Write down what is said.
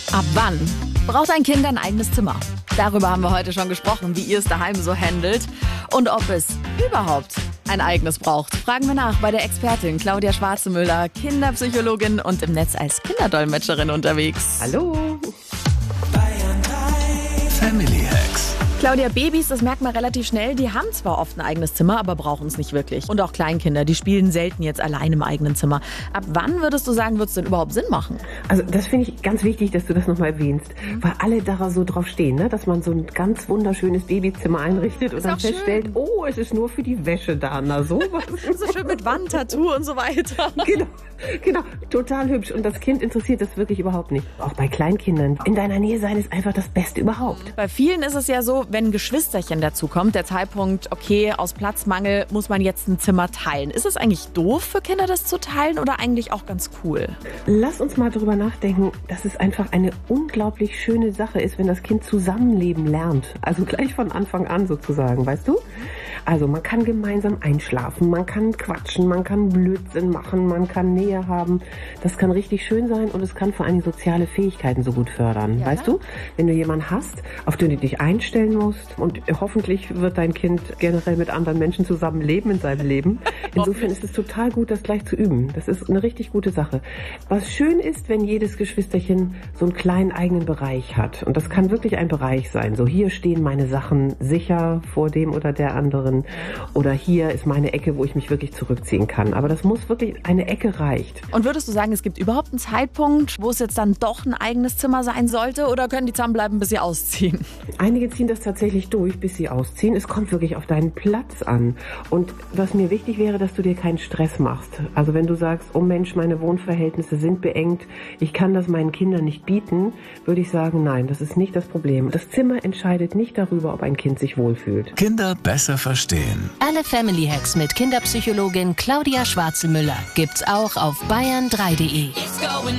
Ab wann braucht ein Kind ein eigenes Zimmer? Darüber haben wir heute schon gesprochen, wie ihr es daheim so handelt und ob es überhaupt ein eigenes braucht. Fragen wir nach bei der Expertin Claudia Schwarzemüller, Kinderpsychologin und im Netz als Kinderdolmetscherin unterwegs. Hallo. Family Hacks. Claudia, Babys, das merkt man relativ schnell, die haben zwar oft ein eigenes Zimmer, aber brauchen es nicht wirklich. Und auch Kleinkinder, die spielen selten jetzt allein im eigenen Zimmer. Ab wann würdest du sagen, wird es denn überhaupt Sinn machen? Also das finde ich ganz wichtig, dass du das nochmal erwähnst, weil alle da so drauf stehen, ne? Dass man so ein ganz wunderschönes Babyzimmer einrichtet und dann feststellt, oh, es ist nur für die Wäsche da, na sowas. So schön mit Wandtattoo und so weiter. Genau, total hübsch. Und das Kind interessiert das wirklich überhaupt nicht. Auch bei Kleinkindern. In deiner Nähe sein ist einfach das Beste überhaupt. Bei vielen ist es ja so, wenn ein Geschwisterchen dazu kommt, der Zeitpunkt, okay, aus Platzmangel muss man jetzt ein Zimmer teilen. Ist es eigentlich doof für Kinder, das zu teilen oder eigentlich auch ganz cool? Lass uns mal drüber nachdenken, dass es einfach eine unglaublich schöne Sache ist, wenn das Kind zusammenleben lernt. Also gleich von Anfang an sozusagen, weißt du? Also man kann gemeinsam einschlafen, man kann quatschen, man kann Blödsinn machen, man kann Nähe haben. Das kann richtig schön sein und es kann vor allem soziale Fähigkeiten so gut fördern. Ja, weißt du, wenn du jemanden hast, auf den du dich einstellen musst und hoffentlich wird dein Kind generell mit anderen Menschen zusammen leben in seinem Leben. Insofern ist es total gut, das gleich zu üben. Das ist eine richtig gute Sache. Was schön ist, wenn jedes Geschwisterchen so einen kleinen eigenen Bereich hat. Und das kann wirklich ein Bereich sein. So, hier stehen meine Sachen sicher vor dem oder der anderen. Oder hier ist meine Ecke, wo ich mich wirklich zurückziehen kann. Aber das muss wirklich, eine Ecke reicht. Und würdest du sagen, es gibt überhaupt einen Zeitpunkt, wo es jetzt dann doch ein eigenes Zimmer sein sollte? Oder können die zusammenbleiben, bis sie ausziehen? Einige ziehen das tatsächlich durch, bis sie ausziehen. Es kommt wirklich auf deinen Platz an. Und was mir wichtig wäre, dass du dir keinen Stress machst. Also wenn du sagst, oh Mensch, meine Wohnverhältnisse sind beengt, ich kann das meinen Kindern nicht bieten, würde ich sagen, nein, das ist nicht das Problem. Das Zimmer entscheidet nicht darüber, ob ein Kind sich wohlfühlt. Kinder besser verstehen. Alle Family Hacks mit Kinderpsychologin Claudia Schwarzemüller gibt's auch auf bayern3.de.